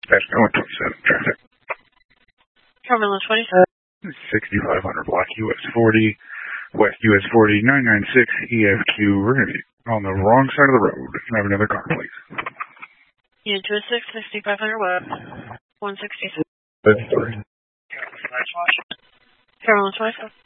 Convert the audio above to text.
That's going 27 traffic. Cumberland 27. 6500 block US 40, West US 40, 996 EFQ. We're going to be on the wrong side of the road. Can I have another car, please? Unit 26, 6500 West, 166. That's 3. Cumberland 27.